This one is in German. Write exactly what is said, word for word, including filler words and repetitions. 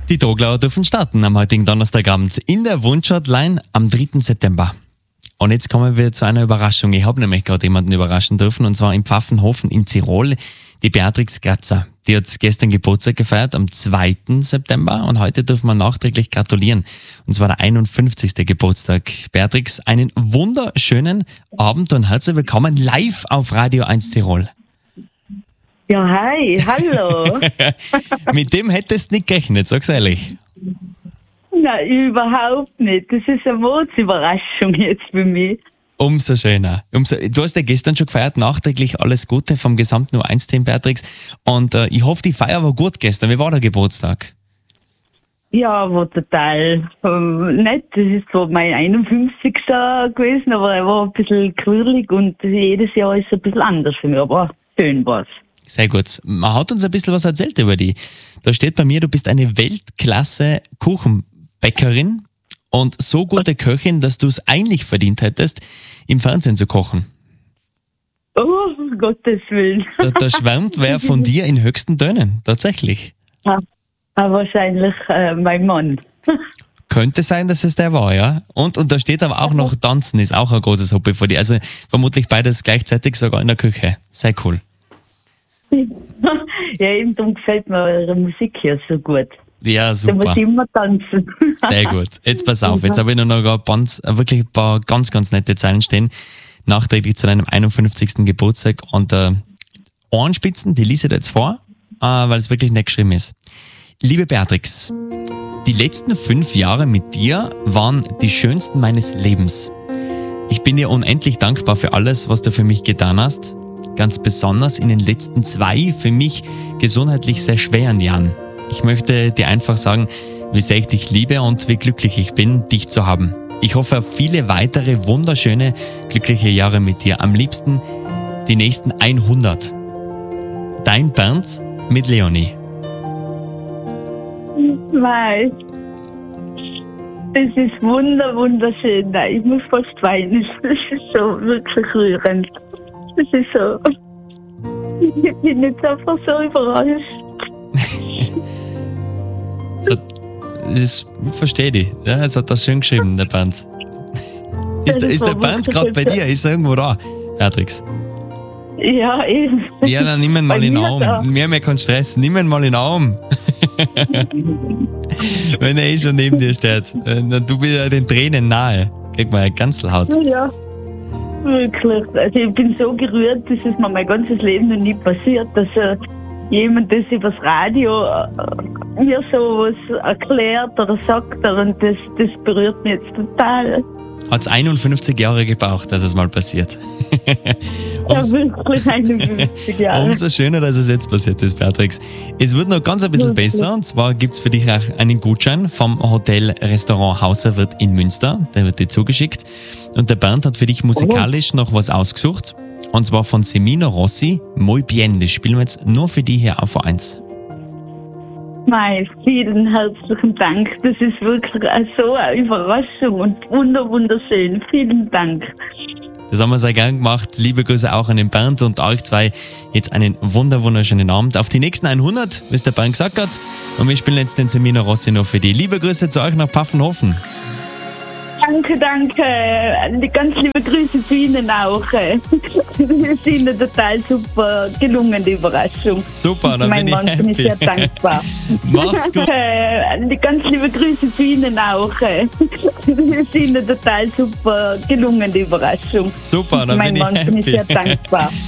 Die Droglauer dürfen starten am heutigen Donnerstagabend in der Wunschhotline am dritten September. Und jetzt kommen wir zu einer Überraschung. Ich habe nämlich gerade jemanden überraschen dürfen, und zwar in Pfaffenhofen in Tirol. Die Beatrix Gratzer. Die hat gestern Geburtstag gefeiert am zweiten September und heute dürfen wir nachträglich gratulieren. Und zwar der einundfünfzigste Geburtstag. Beatrix, einen wunderschönen Abend und herzlich willkommen live auf Radio eins Tirol. Ja, hi, hallo. Mit dem hättest du nicht gerechnet, sag's ehrlich. Nein, überhaupt nicht. Das ist eine Mordsüberraschung jetzt für mich. Umso schöner. Umso, du hast ja gestern schon gefeiert, nachträglich alles Gute vom gesamten U eins Team, Beatrix. Und äh, ich hoffe, die Feier war gut gestern. Wie war der Geburtstag? Ja, war total ähm, nett. Das ist so mein einundfünfzigster gewesen, aber er war ein bisschen quirlig und jedes Jahr ist ein bisschen anders für mich, aber schön war's. Sehr gut. Man hat uns ein bisschen was erzählt über die. Da steht bei mir, du bist eine Weltklasse-Kuchenbäckerin und so gute Köchin, dass du es eigentlich verdient hättest, im Fernsehen zu kochen. Oh, um Gottes Willen. Da, da schwärmt wer von dir in höchsten Tönen, tatsächlich. Ja, wahrscheinlich äh, mein Mann. Könnte sein, dass es der war, ja. Und, und da steht aber auch noch Tanzen, ist auch ein großes Hobby von dir. Also vermutlich beides gleichzeitig, sogar in der Küche. Sehr cool. Ja, eben darum gefällt mir eure Musik hier so gut. Ja, super. Da muss ich immer tanzen. Sehr gut. Jetzt pass auf, jetzt habe ich nur noch ein paar, wirklich ein paar ganz, ganz nette Zeilen stehen. Nachträglich zu deinem einundfünfzigsten Geburtstag. Und äh, Ohrenspitzen, die lese ich dir jetzt vor, äh, weil es wirklich nett geschrieben ist. Liebe Beatrix, die letzten fünf Jahre mit dir waren die schönsten meines Lebens. Ich bin dir unendlich dankbar für alles, was du für mich getan hast. Ganz besonders in den letzten zwei für mich gesundheitlich sehr schweren Jahren. Ich möchte dir einfach sagen, wie sehr ich dich liebe und wie glücklich ich bin, dich zu haben. Ich hoffe auf viele weitere wunderschöne, glückliche Jahre mit dir. Am liebsten die nächsten hundert. Dein Bernd mit Leonie. Nein. Das ist wunder, wunderschön. Nein, ich muss fast weinen. Das ist so wirklich rührend. Das ist so. Ich bin jetzt einfach so überrascht. So, das ist, ich verstehe dich. Ja, es hat das schön geschrieben, der Bernd. Ist, der, ist der Bernd gerade bei dir? Ist er irgendwo da, Beatrix? Ja, eben. Ja, dann nimm ihn mal in den Arm. Wir haben ja keinen Stress. Nimm ihn mal in den Arm. Wenn er eh schon neben dir steht. Du bist ja den Tränen nahe. Krieg mal ganz laut. Ja. Wirklich. Also ich bin so gerührt, das ist mir mein ganzes Leben noch nie passiert, dass äh, jemand das übers Radio äh, mir so was erklärt oder sagt und das, das berührt mich jetzt total. Hat es einundfünfzig Jahre gebraucht, dass es mal passiert. Ja, wirklich einundfünfzig Jahre. Umso schöner, dass es jetzt passiert ist, Beatrix. Es wird noch ganz ein bisschen besser, und zwar gibt es für dich auch einen Gutschein vom Hotel Restaurant Hauserwirt in Münster. Der wird dir zugeschickt. Und der Bernd hat für dich musikalisch noch was ausgesucht. Und zwar von Semino Rossi, Muy Bien. Das spielen wir jetzt nur für dich hier auf V eins. Nein, vielen herzlichen Dank. Das ist wirklich so eine Überraschung und wunder wunderschön. Vielen Dank. Das haben wir sehr gern gemacht. Liebe Grüße auch an den Bernd und euch zwei. Jetzt einen wunder wunderschönen Abend. Auf die nächsten hundert, wie es der Bernd gesagt hat. Und wir spielen jetzt den Semino Rossi noch für die. Liebe Grüße zu euch nach Pfaffenhofen. Danke, danke. Ganz liebe Grüße zu Ihnen auch. Das ist Ihnen total super gelungen, die Überraschung. Super, dann mein bin Mann ich happy. bin ich sehr dankbar. Mach's gut. Ganz liebe Grüße zu Ihnen auch. Das ist Ihnen total super gelungen, die Überraschung. Super, dann mein bin ich Mann happy. bin ich sehr dankbar.